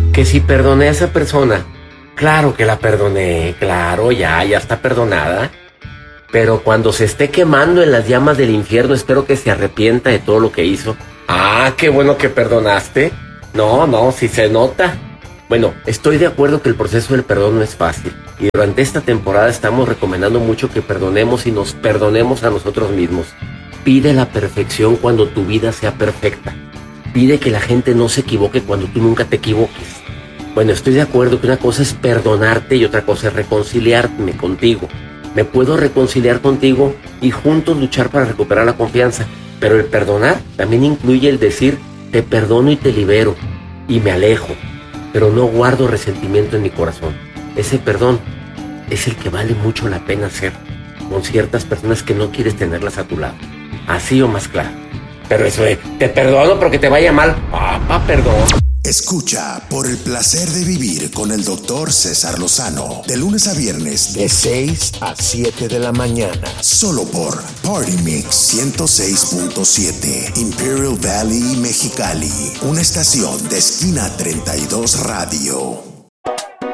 Que si perdoné a esa persona, claro que la perdoné, claro, ya está perdonada. Pero cuando se esté quemando en las llamas del infierno, espero que se arrepienta de todo lo que hizo. Ah, qué bueno que perdonaste. No, sí se nota. Bueno, estoy de acuerdo que el proceso del perdón no es fácil. Y durante esta temporada estamos recomendando mucho que perdonemos y nos perdonemos a nosotros mismos. Pide la perfección cuando tu vida sea perfecta. Pide que la gente no se equivoque cuando tú nunca te equivoques. Bueno, estoy de acuerdo que una cosa es perdonarte y otra cosa es reconciliarme contigo. Me puedo reconciliar contigo y juntos luchar para recuperar la confianza. Pero el perdonar también incluye el decir, te perdono y te libero. Y me alejo. Pero no guardo resentimiento en mi corazón. Ese perdón es el que vale mucho la pena hacer con ciertas personas que no quieres tenerlas a tu lado. Así o más claro. Pero eso de, te perdono porque te vaya mal. Papá, perdón. Escucha Por el Placer de Vivir con el Dr. César Lozano. De lunes a viernes, de 6 a 7 de la mañana. Solo por Party Mix 106.7. Imperial Valley, Mexicali. Una estación de Esquina 32 Radio.